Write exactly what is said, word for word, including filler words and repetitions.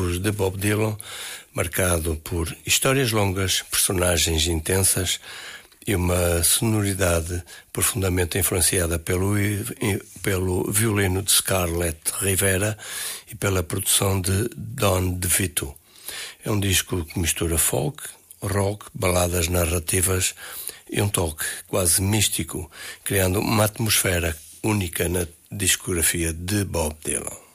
distintivos de Bob Dylan, marcado por histórias longas, personagens intensas e uma sonoridade profundamente influenciada pelo, pelo violino de Scarlett Rivera e pela produção de Don DeVito. É um disco que mistura folk, rock, baladas narrativas e um toque quase místico, criando uma atmosfera única na discografia de Bob Dylan.